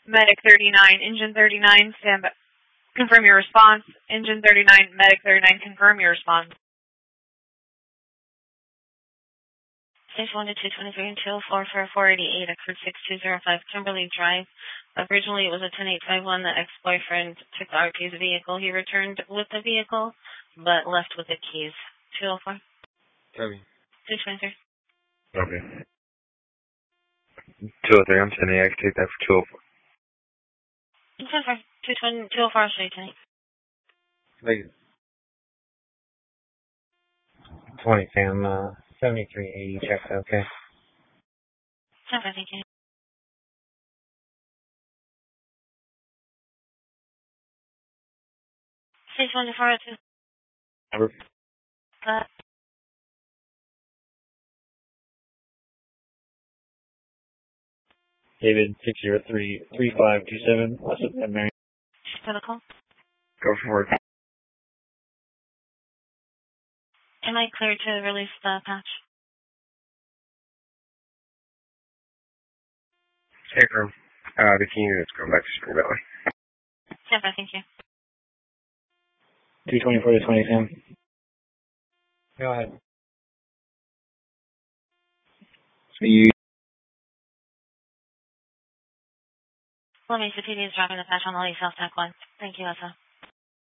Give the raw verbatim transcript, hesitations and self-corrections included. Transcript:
Medic thirty-nine, Engine thirty-nine, stand by. Confirm your response. Engine thirty-nine, Medic thirty-nine, confirm your response. Station one to two twenty-three and two oh four for four eighty-eight, Oxford six two zero five, Kimberly Drive. Originally, it was a ten eight five one. The ex-boyfriend took the R P's vehicle. He returned with the vehicle, but left with the keys. two oh four. Copy. two twenty-three. Okay. two oh three, I'm sending X, take that for two oh four. two oh four. two twenty, two oh four, I'll show you, Kenny. Thank you. twenty, Sam, uh, seventy-three eighty, checks, okay. Okay, thank you. Station one to four oh two. Number? Uh, David, six zero three, three five two seven, what's up, that Mary? for the call. Go for it. Am I cleared to release the patch? Take room. Uh, the key units go back to Spring Valley. Okay, thank you. two twenty-four to twenty, Sam. Go ahead. So you... Let me see P D is dropping the patch on the Lee South Tech one. Thank you, Essa.